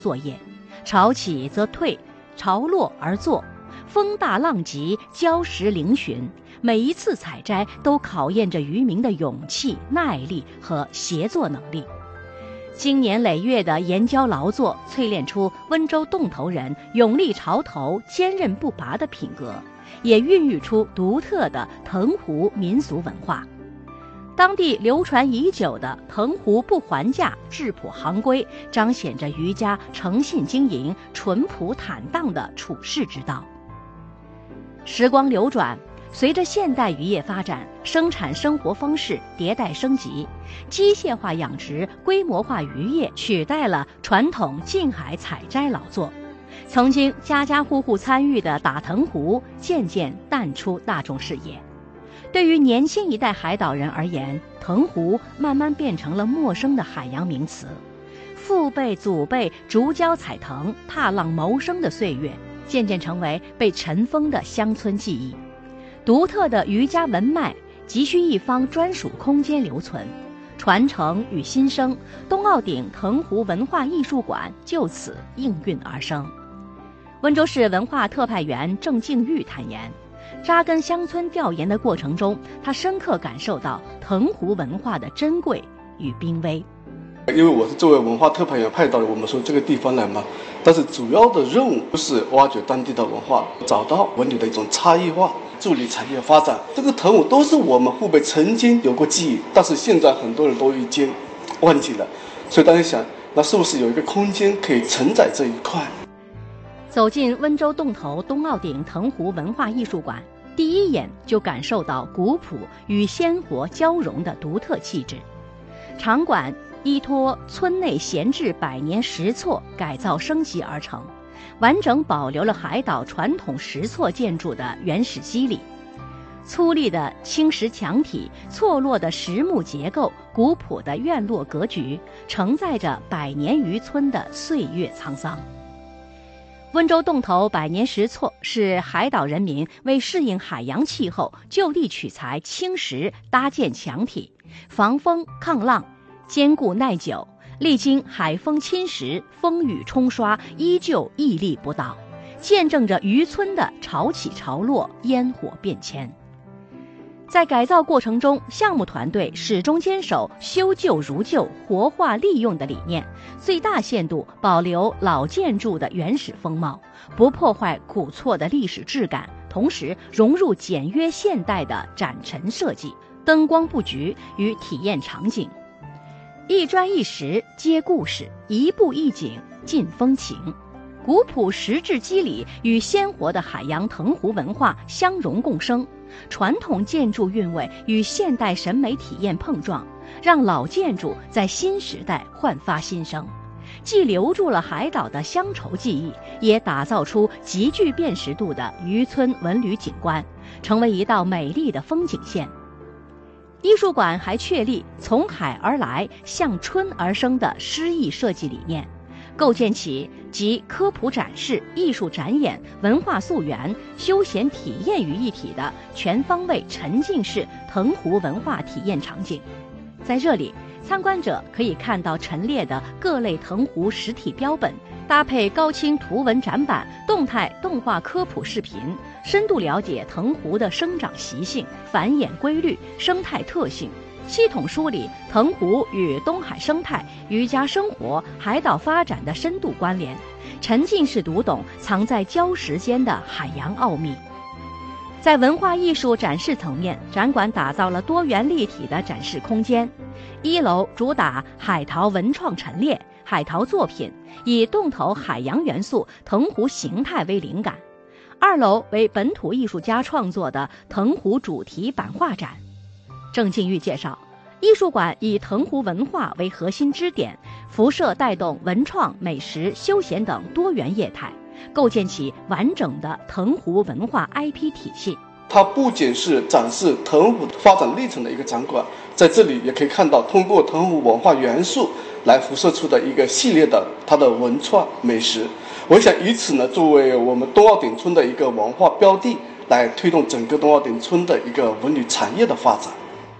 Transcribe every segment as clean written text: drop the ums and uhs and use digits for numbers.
作业，潮起则退，潮落而作，风大浪急，礁石嶙峋。每一次采摘都考验着渔民的勇气、耐力和协作能力。经年累月的研究劳作，淬炼出温州洞头人勇立潮头、坚韧不拔的品格，也孕育出独特的藤壶民俗文化。当地流传已久的藤壶不还价、质朴行规，彰显着渔家诚信经营、淳朴坦荡的处世之道。时光流转，随着现代渔业发展，生产生活方式迭代升级，机械化养殖、规模化渔业取代了传统近海采摘劳作。曾经家家户户参与的打藤壶渐渐淡出大众视野。对于年轻一代海岛人而言，藤壶慢慢变成了陌生的海洋名词。父辈祖辈逐礁采藤、踏浪谋生的岁月，渐渐成为被尘封的乡村记忆。独特的渔家文脉急需一方专属空间留存，传承与新生，东澳顶藤壶文化艺术馆就此应运而生。温州市文化特派员郑敬玉坦言，扎根乡村调研的过程中，他深刻感受到藤壶文化的珍贵与濒危。 因为我是作为文化特派员派到了我们说这个地方来嘛，但是主要的任务就是挖掘当地的文化，找到文旅的一种差异化，助力产业发展。这个藤壶都是我们父辈曾经有过记忆，但是现在很多人都已经忘记了，所以大家想，那是不是有一个空间可以承载这一块？ 走进温州洞头东澳顶藤壶文化艺术馆，第一眼就感受到古朴与鲜活交融的独特气质。场馆依托村内闲置100年石厝改造升级而成，完整保留了海岛传统石厝建筑的原始肌理。粗粝的青石墙体、错落的实木结构、古朴的院落格局，承载着100年渔村的岁月沧桑。温州洞头100年石厝是海岛人民为适应海洋气候，就地取材青石搭建墙体，防风抗浪，坚固耐久，历经海风侵蚀、风雨冲刷，依旧屹立不倒，见证着渔村的潮起潮落、烟火变迁。在改造过程中，项目团队始终坚守修旧如旧、活化利用的理念，最大限度保留老建筑的原始风貌，不破坏古厝的历史质感，同时融入简约现代的展陈设计、灯光布局与体验场景。一砖一石接故事，一步一景尽风情。古朴石质肌理与鲜活的海洋藤壶文化相融共生，传统建筑韵味与现代审美体验碰撞，让老建筑在新时代焕发新生，既留住了海岛的乡愁记忆，也打造出极具辨识度的渔村文旅景观，成为一道美丽的风景线。艺术馆还确立从海而来、向春而生的诗意设计理念，构建起集科普展示、艺术展演、文化溯源、休闲体验于一体的全方位沉浸式藤壶文化体验场景。在这里，参观者可以看到陈列的各类藤壶实体标本，搭配高清图文展板、动态动画科普视频，深度了解藤壶的生长习性、繁衍规律、生态特性，系统梳理藤壶与东海生态、渔家生活、海岛发展的深度关联，沉浸式读懂藏在礁石间的海洋奥秘。在文化艺术展示层面，展馆打造了多元立体的展示空间。1楼主打海淘文创陈列、海淘作品，以洞头海洋元素、藤壶形态为灵感。2楼为本土艺术家创作的藤壶主题版画展。郑敬玉介绍，艺术馆以藤壶文化为核心支点，辐射带动文创、美食、休闲等多元业态，构建起完整的藤壶文化 IP 体系。 它不仅是展示藤壶发展历程的一个展馆，在这里也可以看到通过藤壶文化元素来辐射出的一个系列的它的文创美食。我想以此呢，作为我们东澳顶村的一个文化标的，来推动整个东澳顶村的一个文旅产业的发展。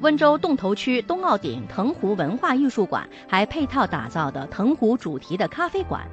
温州洞头区东澳顶藤壶文化艺术馆还配套打造的藤壶主题的咖啡馆，